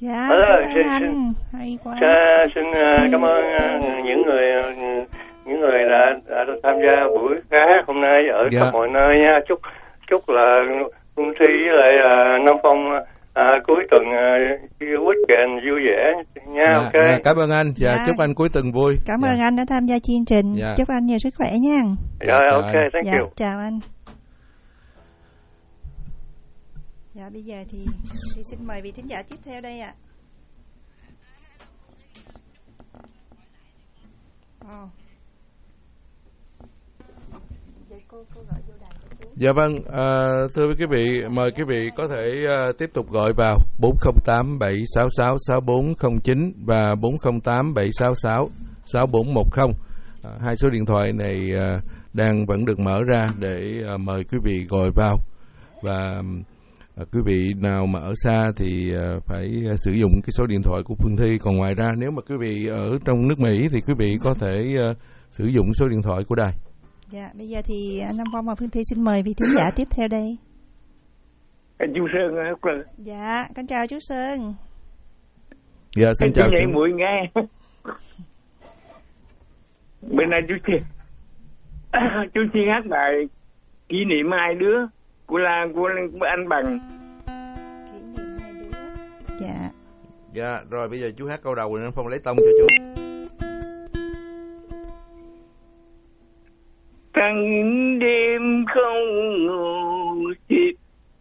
Dạ, xin hay quá. Xin cảm ơn những người đã tham gia buổi ca hát hôm nay ở khắp mọi nơi nha. Chúc là Phương Thi với lại Nam Phong cuối tuần weekend vui vẻ nha. Ok. Cảm ơn anh. Chúc anh cuối tuần vui. Cảm ơn anh đã tham gia chương trình. Chúc anh nhiều sức khỏe nha. Rồi, ok, thank you. Chào anh. Dạ, bây giờ thì xin mời vị thính giả tiếp theo đây ạ. Cô gọi vô đài cho chú. Dạ vâng, thưa quý vị, mời quý vị có thể tiếp tục gọi vào 408-766-6409 và 408-766-6410. Hai số điện thoại này vẫn được mở ra để mời quý vị gọi vào. Và quý vị nào mà ở xa thì phải sử dụng cái số điện thoại của Phương Thi. Còn ngoài ra nếu mà quý vị ở trong nước Mỹ thì quý vị có thể sử dụng số điện thoại của đài. Dạ, bây giờ thì anh Nam Phong và Phương Thi xin mời vị thính giả tiếp theo đây. Chú Sơn hả? Dạ, con chào chú Sơn. Dạ, xin chào chú. Mũi nghe. Bên này chú xin hát bài kỷ niệm hai đứa của anh Bằng. Kỷ niệm hai đứa. Dạ. Dạ, rồi bây giờ chú hát câu đầu rồi anh Phong lấy tông cho chú. Trăng đêm không ngủ chít.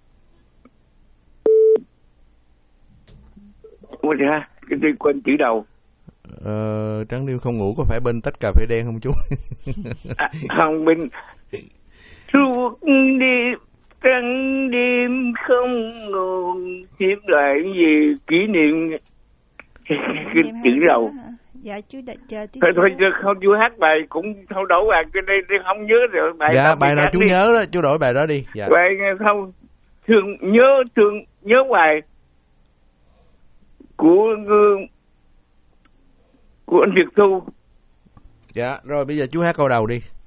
Ủa hả? Cái tôi quên chữ đầu. Trăng đêm không ngủ có phải bên tách cà phê đen không chú? Không, bên suốt đêm trăng đêm không ngủ tiếp lại gì kỷ niệm cái chữ đầu. Dạ chú đợi chờ tí. Thôi không chú hát bài cũng thâu đấu à, cái đây không nhớ rồi bài. Dạ bài nào chú đi. Nhớ đó, chú đổi bài đó đi. Dạ. Bài không thường nhớ bài của anh Việt Thu. Dạ rồi bây giờ chú hát câu đầu đi.